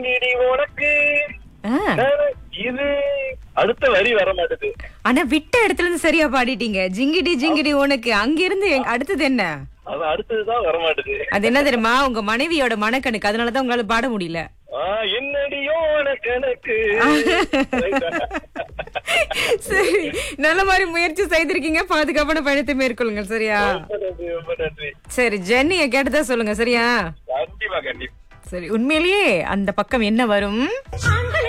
இடி உனக்கு ஆ, இது அடுத்த வரி வர மாட்டேது. ஆனா விட்ட இடத்துல இருந்து சரியா பாடிட்டீங்க. ஜிங்கிடி ஜிங்கிடி உனக்கு. அங்கிருந்து அடுத்தது என்ன? அது அடுத்ததுதான் வர மாட்டேது. அது என்ன தெரியுமா? உங்க மனைவியோட மனக்கணக்கு. அதனாலதான் உங்களால பாட முடியல. என்னடியோ கணக்கு. சரி, நல்ல மாதிரி முயற்சி செய்திருக்கீங்க. பாதுகாப்பான பயணத்தை மேற்கொள்ளுங்க. சரியா? ரொம்ப நன்றி, ரொம்ப நன்றி. சரி, ஜென்னிய கேட்டதா சொல்லுங்க. சரியா? கண்டிப்பா கண்டிப்பா. சரி, உண்மையிலேயே அந்த பக்கம் என்ன வரும்?